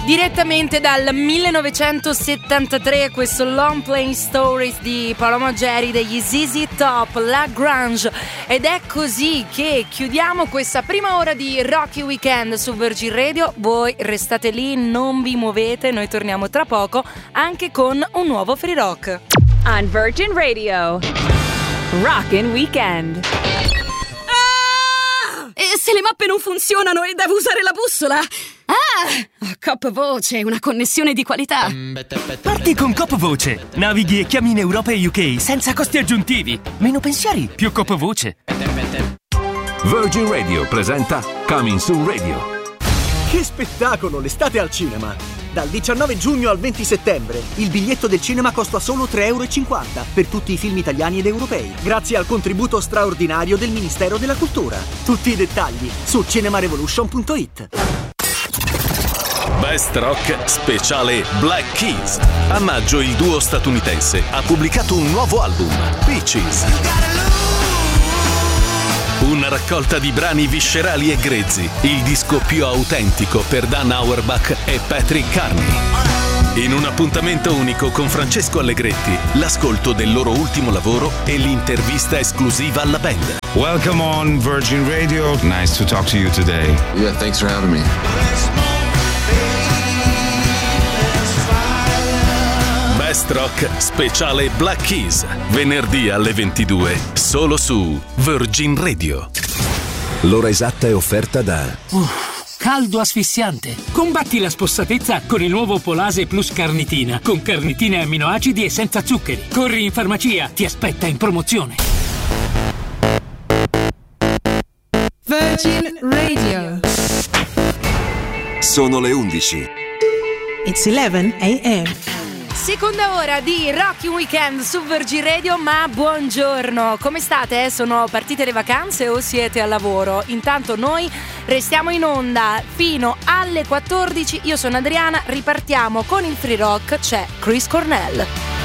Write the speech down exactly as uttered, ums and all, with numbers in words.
Direttamente dal millenovecentosettantatré, questo Long Playing Stories di Paolo Maggeri degli Z Z Top, La Grange. Ed è così che chiudiamo questa prima ora di Rocky Weekend su Virgin Radio. Voi restate lì, non vi muovete, noi torniamo tra poco anche con un nuovo Free Rock. On Virgin Radio, Rockin' Weekend. Ah! E se le mappe non funzionano e devo usare la bussola? Ah! Coop Voce, una connessione di qualità. Parti con Coop Voce. Navighi e chiami in Europa e U K senza costi aggiuntivi. Meno pensieri, più Coop Voce. Virgin Radio presenta Coming Soon Radio. Che spettacolo, l'estate al cinema! Dal diciannove giugno al venti settembre il biglietto del cinema costa solo tre e cinquanta euro per tutti i film italiani ed europei, grazie al contributo straordinario del Ministero della Cultura. Tutti i dettagli su cinemarevolution punto it. Best Rock speciale Black Keys. A maggio il duo statunitense ha pubblicato un nuovo album, Peaches. Una raccolta di brani viscerali e grezzi, il disco più autentico per Dan Auerbach e Patrick Carney. In un appuntamento unico con Francesco Allegretti, l'ascolto del loro ultimo lavoro e l'intervista esclusiva alla band. Welcome on Virgin Radio. Nice to talk to you today. Yeah, thanks for having me. Best Rock speciale Black Keys, venerdì alle ventidue, solo su Virgin Radio. L'ora esatta è offerta da Uff, caldo asfissiante. Combatti la spossatezza con il nuovo Polase Plus Carnitina, con carnitine e amminoacidi e senza zuccheri. Corri in farmacia, ti aspetta in promozione. Virgin Radio. Sono le undici. It's eleven a.m. Seconda ora di Rocky Weekend su Virgin Radio, ma buongiorno, come state? Sono partite le vacanze o siete al lavoro? Intanto noi restiamo in onda fino alle quattordici, io sono Adriana, ripartiamo con il Free Rock, c'è Chris Cornell.